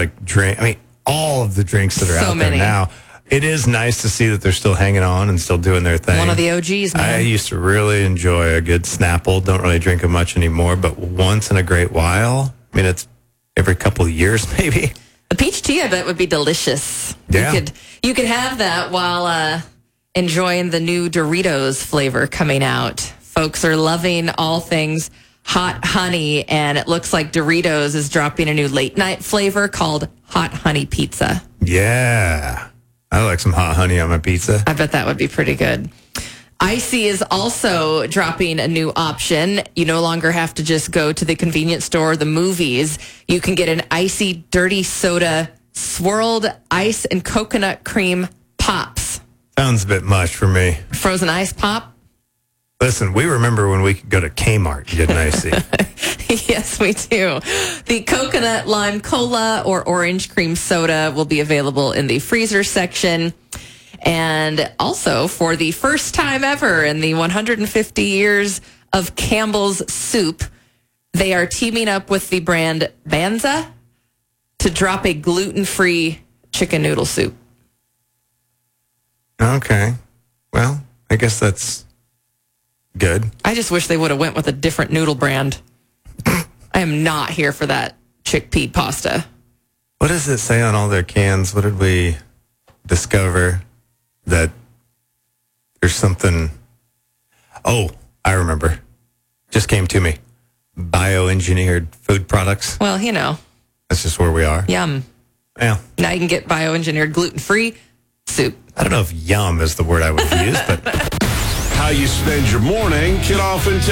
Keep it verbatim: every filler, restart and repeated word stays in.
exotic drink. I mean, all of the drinks that are So out many. there now. It is nice to see that they're still hanging on and still doing their thing. One of the O Gs, man. I used to really enjoy a good Snapple. Don't really drink it much anymore, but once in a great while. I mean, it's every couple of years, maybe. The peach tea, I bet, would be delicious. Yeah. You could you could have that while uh, enjoying the new Doritos flavor coming out. Folks are loving all things hot honey, and it looks like Doritos is dropping a new late night flavor called Hot Honey Pizza. Yeah. I like some hot honey on my pizza. I bet that would be pretty good. Icy is also dropping a new option. You no longer have to just go to the convenience store or the movies. You can get an Icy Dirty Soda swirled ice and coconut cream pops. Sounds a bit much for me. Frozen ice pop? Listen, we remember when we could go to Kmart and get an icy. Yes, we do. The coconut lime cola or orange cream soda will be available in the freezer section. And also, for the first time ever in the one hundred fifty years of Campbell's Soup, they are teaming up with the brand Banza to drop a gluten-free chicken noodle soup. Okay. Well, I guess that's good. I just wish they would have went with a different noodle brand. I am not here for that chickpea pasta. What does it say on all their cans? What did we discover? That there's something. Oh, I remember. Just came to me. Bioengineered food products. Well, you know. That's just where we are. Yum. Yeah. Now you can get bioengineered gluten-free soup. I don't know if yum is the word I would use, but. How you spend your morning can often tell